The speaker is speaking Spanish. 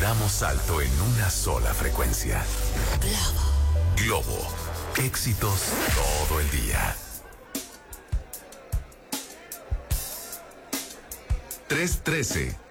Vibramos alto en una sola frecuencia. Globo. Éxitos todo el día. 313